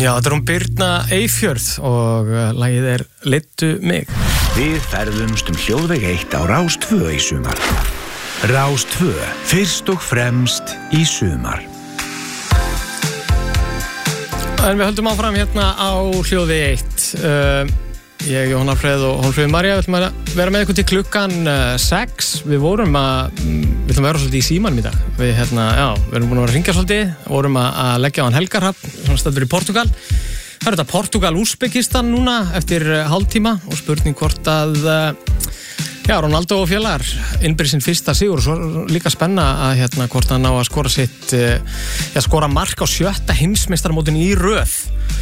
Já, þetta hún Birna Eyfjörð og lagið Leiddu mig. Við ferðumst hljóðveg 1 á Rás 2 í sumar. Rás 2, fyrst og fremst í sumar. En við höldum áfram hérna á hljóðveg 1. Ég, Jóhann Alfreð og Hólmfríður María ætlum að vera með ykkur til klukkan 6. Við ætlum að vera svolítið í símanum í dag. Við erum búin að vera að hringja svolítið, vorum að leggja á hann Helgarhafn, sem stendur í Portúgal. Það er þetta Portúgal-Úsbekistan núna eftir hálftíma og spurning hvort að Ronaldo og félagar innbyrði sinn fyrsta sigur og svo líka spenna að hvort hann ná að skora mark á 7. heimsmeistaramótinu í röð.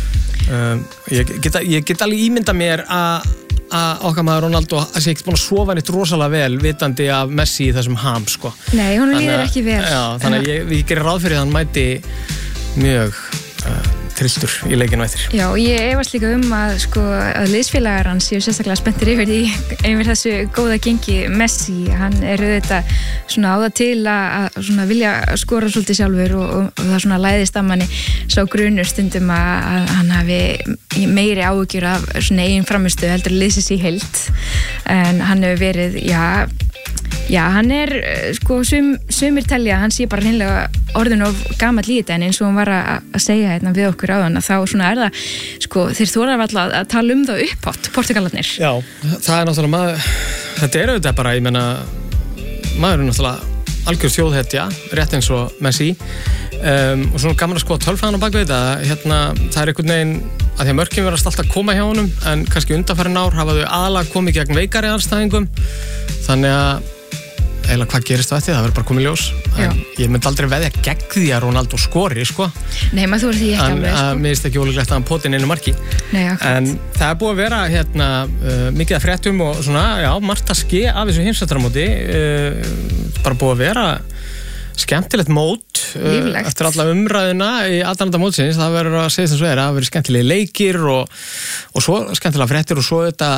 Ég get alveg ímynda mér að okkar maður Ronaldo sé ekki búin að sofa neitt rosalega vel vitandi af Messi í þessum ham, sko. Nei, hún líður ekki vel. Já, þannig að ég gerir ráð fyrir að hann mæti mjög trilltur í leikinu eftir. Já, og ég efast líka að liðsfélagar hans séu sérstaklega spenntir yfir þessu góða gengi Messi. Hann auðvitað svona á það til að svona vilja skora svolítið sjálfur og það svona læðist að manni sá grunur stundum að hann hafi meiri áhyggjur af svona eigin framistöðu heldur liðsins í heild. En hann hefur verið, hann sumir telja að hann sé bara hreinlega orðin of gamall í þetta en eins og hann var að segja hérna við okkur áðan að þá svona það, þeir þora alltaf að tala um það upphátt, Portugalarnir. Já, það náttúrulega þetta auðvitað bara, ég meina, maður náttúrulega algjör þjóðhetja, rétt eins og Messi og svona gaman að skoða tölfræðina á bakvið þetta, það einhvern veginn að því að mörkin verðast alltaf að koma hjá honum en kannski undanfarin ár hafa þau aðalega komið gegn veikari andstæðingum, þannig að eða hvað gerist það verður bara komið ljós. Ég myndi aldrei veðja gegn því að Ronaldo skori, sko. Nei, maður þú er því ekki alveg, sko. Mér finnst ekki ólíklegt að hann potin einu marki. Nei, akkurat. En það búið að vera mikið að fréttum og svona, margt að ske af þessu heimsmeistaramóti. Bara búið að vera skemmtilegt mót eftir alla umræðuna í aðdannanda mótsins. Það verður að segja þess að það verður skemmtilegi leikir og svo skemmtilega fréttir og svo þetta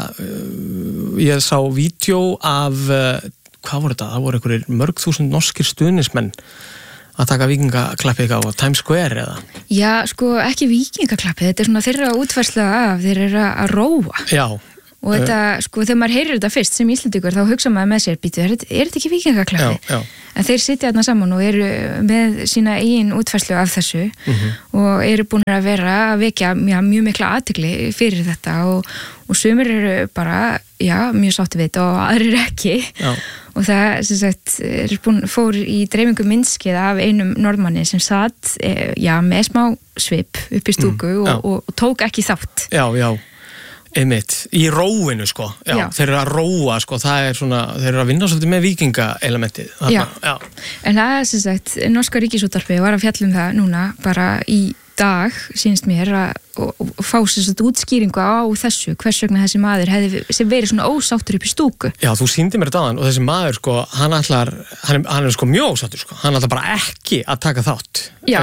ég sá vídeo af hvað voru þetta? Það voru einhverjir mörg þúsund norskir stuðningsmenn að taka víkingaklappið á Times Square eða? Já, ekki víkingaklappið, þetta er svona þeirra útfærsla af, þeir eru að róa. Já. Og þetta, þegar maður heyrir þetta fyrst sem Íslendingur, þá hugsa maður með sér, er þetta ekki víkingaklappið? Já. En þeir sitja þarna saman og eru með sína eigin útfærslu af þessu og eru búin að vera að vekja mjög mikla athygli fyrir þetta og sumir eru bara, mjög sátti við þetta og aðrir ekki. Já. Og það, sem sagt, fór í dreifingu myndskeið af einum norðmanni sem satt, með smá svip upp í stúku og tók ekki þátt. Já. Einmitt, í róinu, sko. Já. Þeir eru að róa, sko, það er svona, þeir eru að vinna svolítið með víkingaelementið. Já. En það, sem sagt, norska ríkisútvarpið var að fjalla um það núna, bara í dag, sýnist mér, að fá sem sagt útskýringu á þessu, hvers vegna þessi maður hefði sem verið svona ósáttur upp í stúku. Já, þú sýndi mér þetta áðan og þessi maður, sko, hann er sko mjög ósáttur, sko. Hann ætlar bara ekki að taka þátt. Já.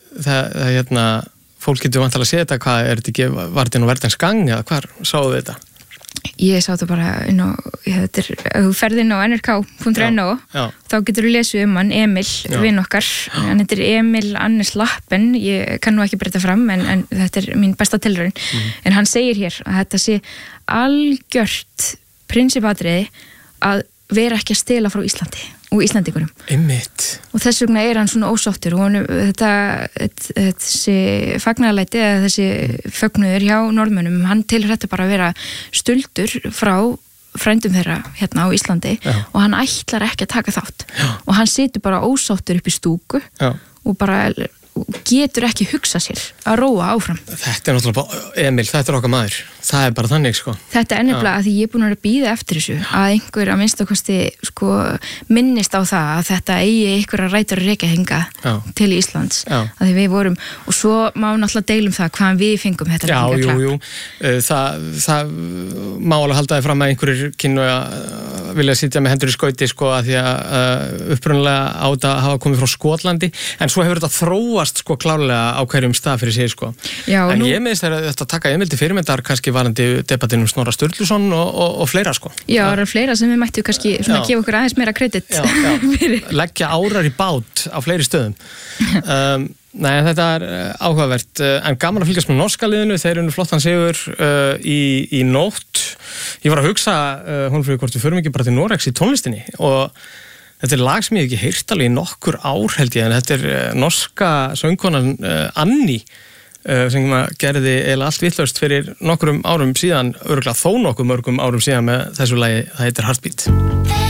Fólk getur vantilega að segja þetta, hvað er þetta ekki, var þetta nú verðans gang eða hvar sáðu þetta? Ég sá þetta bara inn á, ef þú ferð inn á nrk.no, þá getur þú lesið hann Emil, vinn okkar, hann heitir Emil Annes Lappen, ég kann nú ekki breyta fram, en þetta er mín besta tilraun, en hann segir hér að þetta sé algjört prinsippatriði að vera ekki að stela frá Íslandi og Íslandingurum. Einmitt. Og þess vegna er hann svona ósáttur og þessi fagnaðarlæti eða þessi fögnuður hjá norðmönnum, hann tilur þetta bara að vera stuldur frá frændum þeirra hérna á Íslandi og hann ætlar ekki að taka þátt. Og hann situr bara ósáttur upp í stúku og bara getur ekki hugsa sér að róa áfram. Þetta er náttúrulega bara, Emil, þetta er okkar maður. Það er bara þannig, sko. Þetta er nefnilega að því ég er búin að bíða eftir þessu, að einhver að minnstakosti, sko, minnist á það að þetta eigi einhverja rætur að rekja hingað til Íslands. Að því við vorum, og svo má náttúrulega deilum það hvaðan við fengum þetta hringaklapp. Jú. Það má alveg halda þið fram að einhverjir kynnu að vilja sitja með hendur í skauti, sko, að því að upprunalega á þetta hafa komið frá Skotlandi, en svo hefur þetta þróast frábærast sko klárlega á hverjum stað fyrir sig sko. Já, en ég meðist þetta taka Emildi fyrirmyndar kannski varandi debattinum Snorra Sturluson og fleira sko. Já, það eru fleira sem við mættu kannski svona gefa okkur aðeins meira kredit. Leggja árar í bát á fleiri stöðum. Nei, þetta áhugavert, en gaman að fylgjast með norska liðinu, þeir eru flottan sigur í nótt. Ég var að hugsa, Hólmfríður, hvort við förum ekki bara til Noregs í tónlistinni og þetta lag sem ég ekki heyrt alveg í nokkur ár held ég, en þetta norska söngkonan Annie sem gerði eiginlega allt vitlaust fyrir nokkrum árum síðan, örugglega þó nokkuð mörgum árum síðan með þessu lagi, það heitir Heartbeat.